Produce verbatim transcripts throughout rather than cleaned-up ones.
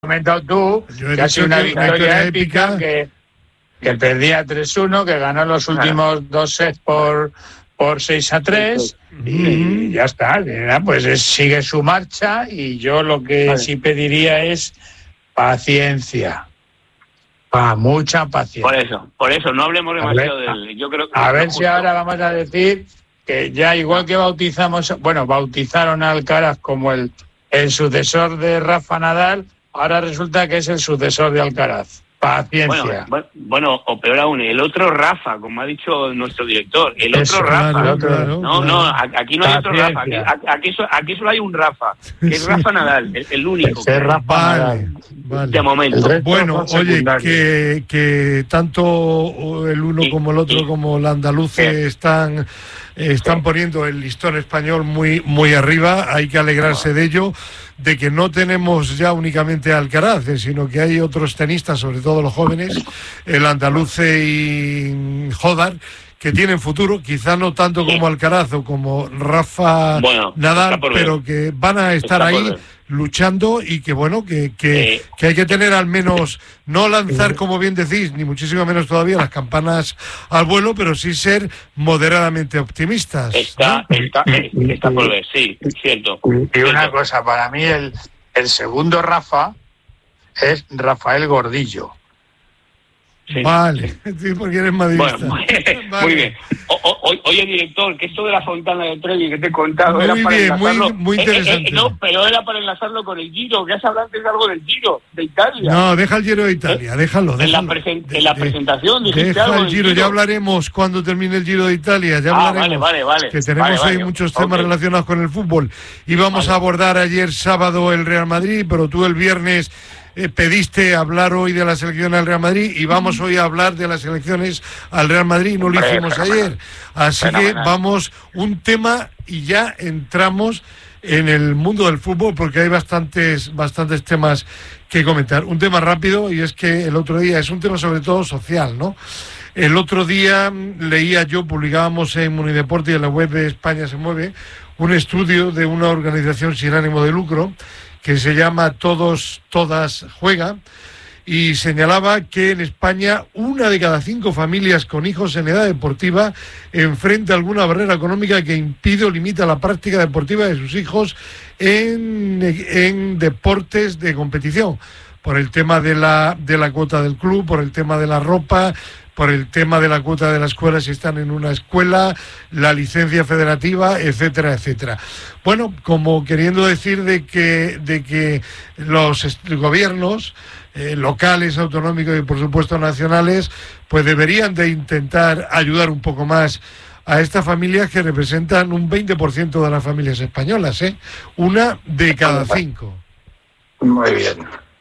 comentado tú, que ha sido una victoria épica, que, que perdía tres uno, que ganó los últimos ah. dos sets por, por seis a tres, uh-huh. y ya está, pues es, sigue su marcha, y yo lo que vale. sí pediría es paciencia. Pa, mucha paciencia. Por eso, por eso, no hablemos demasiado de él. Yo creo que a ver si ahora vamos a decir que ya igual que bautizamos, bueno, bautizaron a Alcaraz como el, el sucesor de Rafa Nadal, ahora resulta que es el sucesor de Alcaraz. Paciencia. Bueno, bueno, o peor aún, el otro Rafa, como ha dicho nuestro director. El otro Eso, Rafa. Claro, claro, no, claro. no, aquí no hay Paciencia. otro Rafa. Aquí, aquí, aquí solo hay un Rafa, que es Rafa Nadal, el, el único. Es Rafa vale, Nadal. Vale. De momento. Bueno, oye, que, que tanto el uno sí, como el otro, sí. como el andaluce, sí. están... Están sí. poniendo el listón español muy muy arriba, hay que alegrarse no. de ello, de que no tenemos ya únicamente a Alcaraz, sino que hay otros tenistas, sobre todo los jóvenes, el andaluce y Jodar, que tienen futuro, quizá no tanto como Alcaraz o como Rafa bueno, Nadal, pero que van a estar ahí luchando, y que bueno, que, que, eh, que hay que tener al menos, no lanzar, como bien decís, ni muchísimo menos todavía las campanas al vuelo, pero sí ser moderadamente optimistas. Está, ¿no? está, está por ver, sí, cierto. Y una cosa, para mí el, el segundo Rafa es Rafael Gordillo. Sí. Vale, sí, porque eres madridista. Bueno, muy, vale. muy bien. O, o, oye, director, que esto de la Fontana de Trevi que te he contado muy era para bien, enlazarlo... Muy, muy interesante. Eh, eh, no, pero era para enlazarlo con el Giro, que has hablado antes algo del Giro, de Italia. No, deja el Giro de Italia, ¿Eh? déjalo, déjalo. En la, presen, de, en la presentación dijiste deja algo el del Giro, Giro, ya hablaremos cuando termine el Giro de Italia, ya ah, hablaremos, vale, vale, vale. que tenemos vale, ahí vale, muchos okay. temas relacionados con el fútbol. Y vamos vale. a abordar ayer sábado el Real Madrid, pero tú el viernes... Eh, pediste hablar hoy de la selección al Real Madrid, y vamos hoy a hablar de las elecciones al Real Madrid, no lo hicimos ayer, así que vamos un tema y ya entramos en el mundo del fútbol, porque hay bastantes bastantes temas que comentar. Un tema rápido, y es que el otro día es un tema sobre todo social, ¿no? El otro día leía yo, publicábamos en Munideporte y en la web de España se mueve, un estudio de una organización sin ánimo de lucro que se llama Todos, Todas Juega, y señalaba que en España una de cada cinco familias con hijos en edad deportiva enfrenta alguna barrera económica que impide o limita la práctica deportiva de sus hijos en, en deportes de competición, por el tema de la, de la cuota del club, por el tema de la ropa, por el tema de la cuota de la escuela si están en una escuela, la licencia federativa, etcétera, etcétera. Bueno, como queriendo decir de que, de que los gobiernos eh, locales, autonómicos y por supuesto nacionales, pues deberían de intentar ayudar un poco más a estas familias que representan un veinte por ciento de las familias españolas, ¿eh? Una de cada cinco. Muy bien.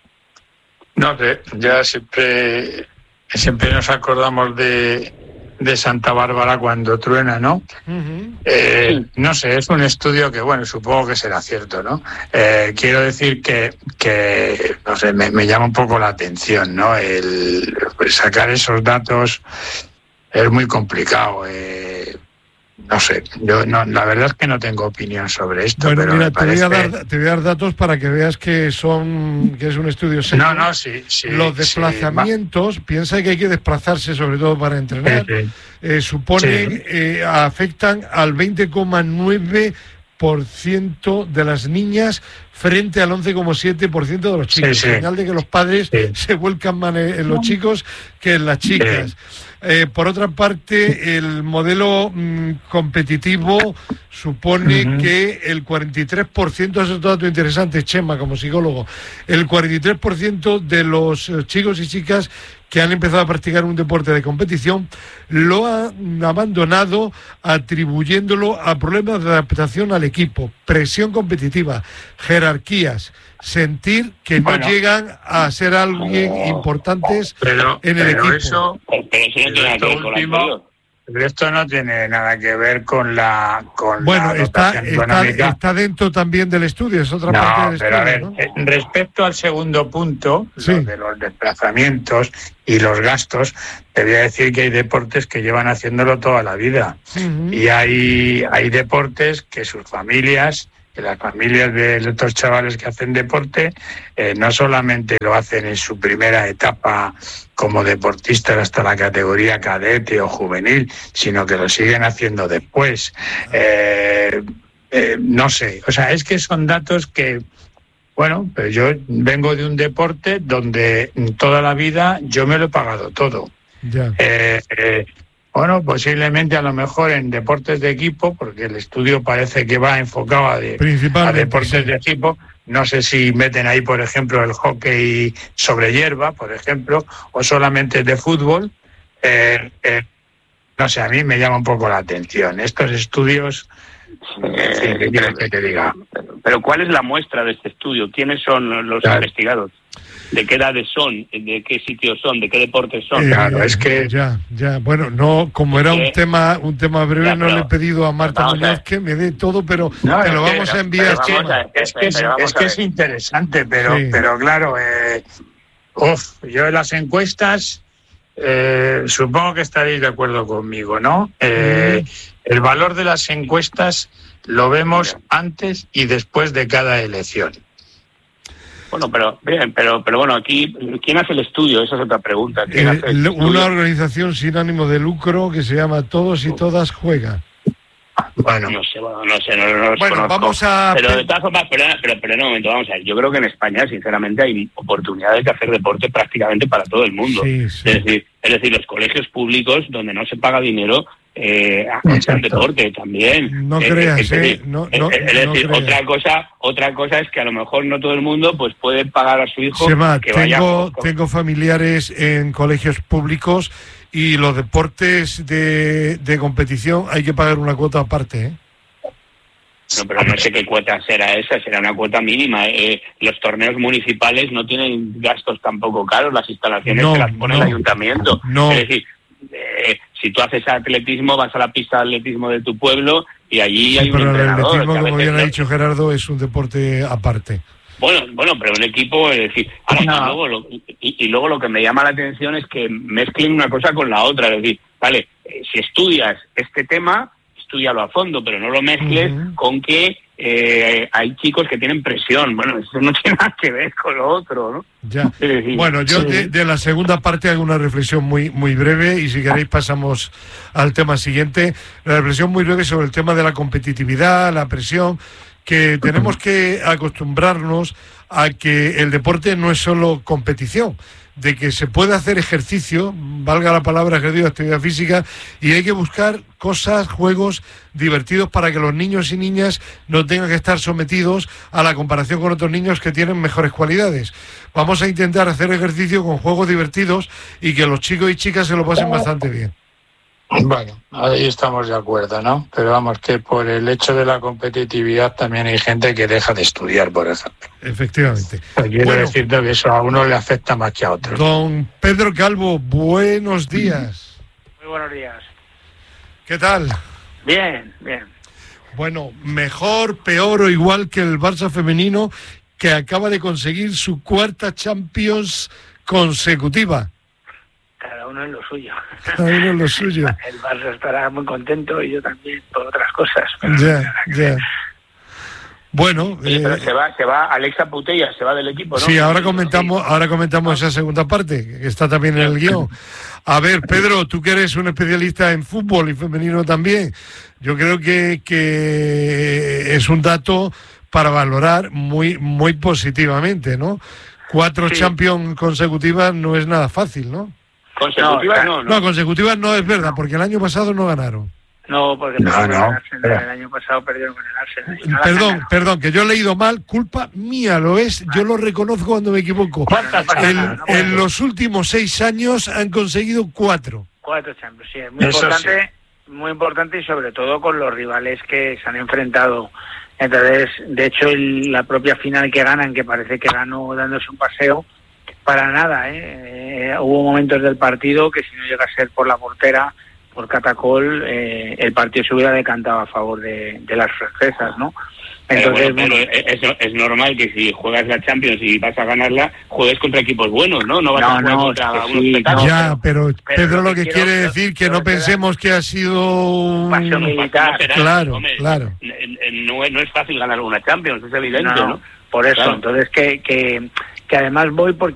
No, ya siempre... Siempre nos acordamos de, de Santa Bárbara cuando truena, ¿no? Uh-huh. Eh, no sé, es un estudio que, bueno, supongo que será cierto, ¿no? Eh, quiero decir que, que no sé, me, me llama un poco la atención, ¿no? El pues, sacar esos datos es muy complicado. Eh, no sé, yo no, la verdad es que no tengo opinión sobre esto. Bueno, pero mira, me te, voy a parece... dar, te voy a dar datos para que veas que son que es un estudio serio. No, no, sí, sí. Los desplazamientos, sí, piensa que hay que desplazarse sobre todo para entrenar, sí, sí. Eh, suponen, sí. eh, afectan al veinte coma nueve por ciento de las niñas frente al once coma siete por ciento de los chicos. Sí, sí. Señal de que los padres sí. se vuelcan más en los chicos que en las chicas. Sí. Eh, por otra parte, el modelo mmm, competitivo supone uh-huh. que el cuarenta y tres por ciento, eso es un dato interesante, Chema, como psicólogo, el cuarenta y tres por ciento de los chicos y chicas que han empezado a practicar un deporte de competición lo han abandonado atribuyéndolo a problemas de adaptación al equipo, presión competitiva, jerarquías, sentir que bueno, no llegan a ser alguien oh, importantes pero, en el pero equipo. Eso, pero eso no tiene nada que ver con la último, pero esto no tiene nada que ver con la con bueno, la está, está, está dentro también del estudio, es otra no, parte del pero estudio. A ver, ¿no? Respecto al segundo punto, sí. lo de los desplazamientos y los gastos, te voy a decir que hay deportes que llevan haciéndolo toda la vida. Uh-huh. Y hay, hay deportes que sus familias que las familias de estos chavales que hacen deporte eh, no solamente lo hacen en su primera etapa como deportistas hasta la categoría cadete o juvenil, sino que lo siguen haciendo después. Eh, eh, no sé, o sea, es que son datos que, bueno, pues yo vengo de un deporte donde toda la vida yo me lo he pagado todo. Ya. Eh, eh, Bueno, posiblemente a lo mejor en deportes de equipo, porque el estudio parece que va enfocado a, de, a deportes sí. de equipo. No sé si meten ahí, por ejemplo, el hockey sobre hierba, por ejemplo, o solamente de fútbol. Eh, eh, no sé, a mí me llama un poco la atención. Estos estudios, eh, ¿qué quieres que te diga? Pero ¿cuál es la muestra de este estudio? ¿Quiénes son los claro. investigados? ¿De qué edades son? ¿De qué sitios son? ¿De qué deportes son? Eh, claro, es que ya, ya, bueno, no, como era un tema, un tema breve, ya, no le he pedido a Marta Muñoz que me dé todo, pero no, te lo que, vamos a enviar. Es que, a, es, que, es, es, que es interesante, pero, sí. pero claro, eh, uf, yo en las encuestas eh, supongo que estaréis de acuerdo conmigo, ¿no? Eh, mm. El valor de las encuestas lo vemos Mira. antes y después de cada elección. Bueno, pero bien, pero pero bueno, aquí, ¿quién hace el estudio? Esa es otra pregunta. ¿Quién eh, hace el una organización sin ánimo de lucro que se llama Todos y Todas Juega. Bueno, no sé, bueno, no sé, no, no los bueno, conozco. Vamos a... Pero de todas formas, pero, pero, pero en un momento, vamos a ver, yo creo que en España, sinceramente, hay oportunidades de hacer deporte prácticamente para todo el mundo. Sí, sí. Es decir, es decir, los colegios públicos donde no se paga dinero, eh, hacen deporte también. No eh, creas, es decir, eh, no, no, es decir no otra cosa, otra cosa es que a lo mejor no todo el mundo pues puede pagar a su hijo Sema, que tengo, vaya. Tengo familiares en colegios públicos y los deportes de, de competición hay que pagar una cuota aparte, ¿eh? No, pero no sé qué cuota será esa, será una cuota mínima. Eh, los torneos municipales no tienen gastos tampoco caros, las instalaciones no, se las pone no, el ayuntamiento. No. Es decir, eh, si tú haces atletismo, vas a la pista de atletismo de tu pueblo y allí sí, hay un pero entrenador. El atletismo, como bien no... ha dicho Gerardo, es un deporte aparte. Bueno, bueno, pero un equipo, es decir, ahora, no. y, luego lo, y, y luego lo que me llama la atención es que mezclen una cosa con la otra. Es decir, vale, eh, si estudias este tema, estúdialo a fondo, pero no lo mezcles uh-huh. con que eh, hay chicos que tienen presión. Bueno, eso no tiene nada que ver con lo otro, ¿no? Ya. Decir, bueno, yo sí. de, de la segunda parte hago una reflexión muy muy breve y si queréis pasamos al tema siguiente. La reflexión muy breve sobre el tema de la competitividad, la presión, que tenemos que acostumbrarnos a que el deporte no es solo competición, de que se puede hacer ejercicio, valga la palabra ejercicio, actividad física, y hay que buscar cosas, juegos divertidos para que los niños y niñas no tengan que estar sometidos a la comparación con otros niños que tienen mejores cualidades. Vamos a intentar hacer ejercicio con juegos divertidos y que los chicos y chicas se lo pasen bastante bien. Bueno, ahí estamos de acuerdo, ¿no? Pero vamos, que por el hecho de la competitividad también hay gente que deja de estudiar, por ejemplo. Efectivamente. Quiero bueno, decirte que eso a uno le afecta más que a otros. Don Pedro Calvo, buenos días. Muy buenos días. ¿Qué tal? Bien, bien. Bueno, mejor, peor o igual que el Barça femenino, que acaba de conseguir su cuarta Champions consecutiva. Cada uno en lo suyo. Cada uno en lo suyo. El Barça estará muy contento y yo también por otras cosas. Pero ya, ya. Bueno, sí, eh, pero se va, se va Alexa Putellas, se va del equipo, ¿no? Sí, ahora comentamos, sí. ahora comentamos esa segunda parte, que está también en el guión. A ver, Pedro, tú que eres un especialista en fútbol y femenino también, yo creo que, que es un dato para valorar muy, muy positivamente, ¿no? Cuatro sí. Champions consecutivas no es nada fácil, ¿no? Consecutivas no, no, no. No, consecutivas no es verdad, porque el año pasado no ganaron. No, porque no, no, no. El, el año pasado perdieron con el Arsenal. No perdón, perdón, que yo he leído mal, culpa mía, lo es, yo lo reconozco cuando me equivoco. El, no en los últimos seis años han conseguido cuatro. Cuatro Champions, sí, es muy Eso importante, sí. muy importante y sobre todo con los rivales que se han enfrentado. Entonces, de hecho, el, la propia final que ganan, que parece que ganó dándose un paseo, para nada, ¿eh? Eh, hubo momentos del partido que si no llega a ser por la portera, por Catacol, eh, el partido se hubiera decantado a favor de, de las francesas, ¿no? Entonces, pero, bueno, pero es, es normal que si juegas la Champions y vas a ganarla, juegues contra equipos buenos, ¿no? No vas no, a jugar no, contra sí, unos sí, petados. No, ya, pero, pero Pedro lo que, que quiere quiero, decir que lo, no lo pensemos que ha sido un... pasión militar. No será, claro, hombre, claro. No, no es fácil ganar una Champions, es evidente, no, ¿no? Por eso, Claro. entonces que, que, que además voy porque